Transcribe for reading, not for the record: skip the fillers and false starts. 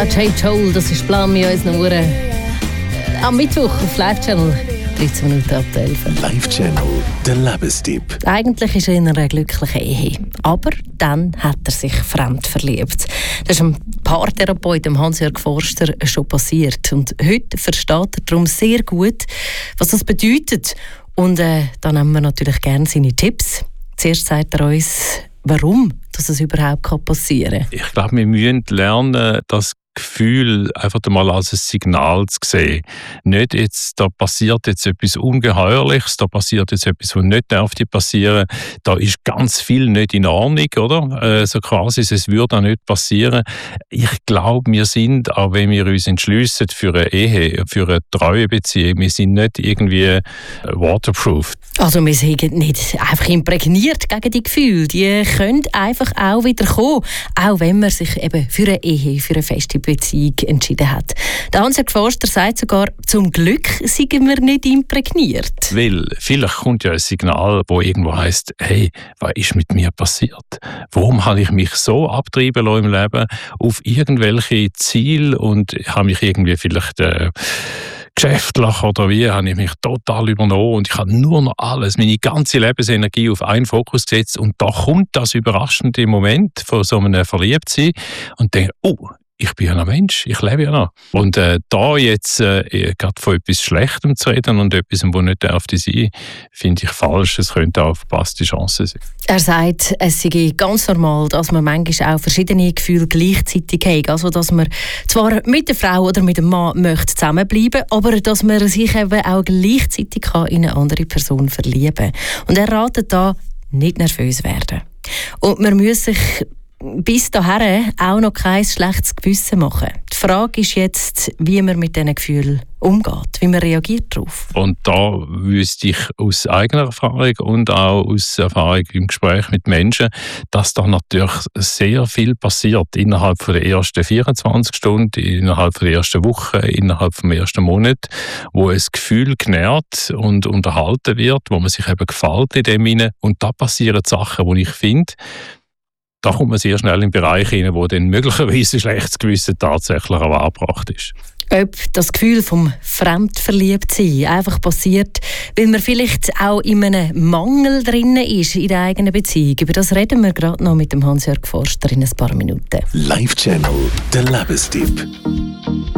Jay Joel, das ist Plan mit unseren Uhren. Am Mittwoch auf Live-Channel, 13 Minuten ab 11. Live-Channel, der Lebenstipp. Eigentlich ist er in einer glücklichen Ehe, aber dann hat er sich fremd verliebt. Das ist dem Paartherapeut Hans-Jörg Forster schon passiert. Und heute versteht er darum sehr gut, was das bedeutet. Und da nehmen wir natürlich gerne seine Tipps. Zuerst sagt er uns, warum dass es überhaupt passieren kann. Ich glaube, wir müssen lernen, das Gefühl einfach mal als ein Signal zu sehen. Nicht jetzt, da passiert jetzt etwas Ungeheuerliches, da passiert jetzt etwas, was nicht passieren darf. Da ist ganz viel nicht in Ordnung, oder? So quasi, es würde auch nicht passieren. Ich glaube, wir sind, auch wenn wir uns entschliessen für eine Ehe, für eine treue Beziehung, wir sind nicht irgendwie waterproof. Also wir sind nicht einfach imprägniert gegen die Gefühle. Die können einfach auch wieder kommen, auch wenn man sich eben für eine Ehe, für eine feste Beziehung entschieden hat. Der Hans-Jörg Forster sagt sogar, zum Glück sind wir nicht imprägniert. Weil vielleicht kommt ja ein Signal, wo irgendwo heisst, hey, was ist mit mir passiert? Warum habe ich mich so abtreiben lassen im Leben auf irgendwelche Ziele und habe mich irgendwie vielleicht geschäftlich oder wie, habe ich mich total übernommen und ich habe nur noch alles, meine ganze Lebensenergie auf einen Fokus gesetzt und da kommt das überraschende Moment von so einem Verliebtsein und denke, oh, ich bin ja noch Mensch, ich lebe ja noch. Und da jetzt gerade von etwas Schlechtem zu reden und etwas, was nicht darf sein, finde ich falsch. Es könnte auch eine verpasste Chance sein. Er sagt, es sei ganz normal, dass man manchmal auch verschiedene Gefühle gleichzeitig hat. Also, dass man zwar mit der Frau oder mit dem Mann möchte zusammenbleiben, aber dass man sich eben auch gleichzeitig in eine andere Person verlieben kann. Und er ratet da, nicht nervös werden. Und man muss sich bis dahin auch noch kein schlechtes Gewissen machen. Die Frage ist jetzt, wie man mit diesen Gefühlen umgeht, wie man reagiert darauf. Und da wüsste ich aus eigener Erfahrung und auch aus Erfahrung im Gespräch mit Menschen, dass da natürlich sehr viel passiert innerhalb der ersten 24 Stunden, innerhalb der ersten Woche, innerhalb des ersten Monats, wo ein Gefühl genährt und unterhalten wird, wo man sich eben gefällt in dem hinein. Und da passieren Sachen, wo ich finde, da kommt man sehr schnell in Bereich hinein, wo dann möglicherweise ein schlechtes Gewissen tatsächlich auch angebracht ist. Ob das Gefühl vom Fremdverliebtsein einfach passiert, weil man vielleicht auch in einem Mangel drin ist in der eigenen Beziehung. Über das reden wir gerade noch mit dem Hans-Jörg Forster in ein paar Minuten. Live-Channel, der Lebenstipp.